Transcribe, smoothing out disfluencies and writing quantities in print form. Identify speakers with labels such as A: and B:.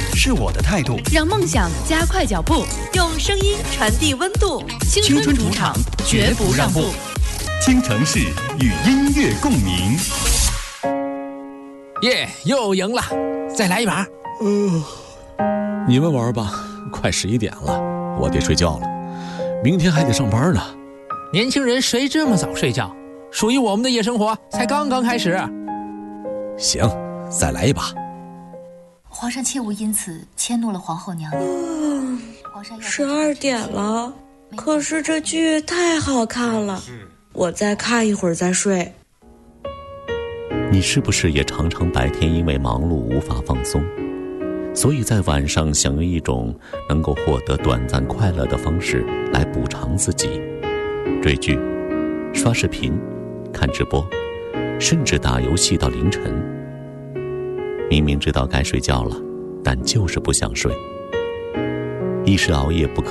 A: 是我的态度，
B: 让梦想加快脚步，
C: 用声音传递温度。
B: 青春主场绝不让步。
A: 倾城市与音乐共鸣。
D: 耶，又赢了，再来一把。
E: 你们玩吧，快11点了，我得睡觉了，明天还得上班呢。
D: 年轻人谁这么早睡觉？属于我们的夜生活才刚刚开始。
E: 行，再来一把。
F: 皇上切勿因此迁怒了皇后娘娘。
G: 12点了，可是这剧太好看了，我再看一会儿再睡。
H: 你是不是也常常白天因为忙碌无法放松，所以在晚上想用一种能够获得短暂快乐的方式来补偿自己？追剧、刷视频、看直播，甚至打游戏到凌晨。明明知道该睡觉了，但就是不想睡。一是熬夜不可